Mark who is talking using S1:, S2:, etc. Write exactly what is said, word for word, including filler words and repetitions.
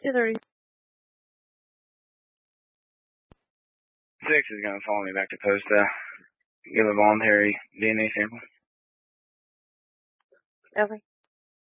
S1: two thirty.
S2: Six is going to follow me back to post, uh, give a voluntary D N A sample.
S1: Okay.